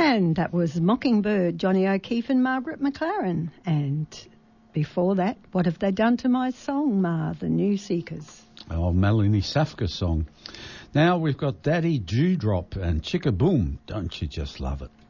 And that was Mockingbird, Johnny O'Keefe and Margaret McLaren. And before that, What Have They Done to My Song, Ma, the New Seekers. Oh, Melanie Safka's song. Now we've got Daddy Dewdrop and Chicka Boom. Don't you just love it?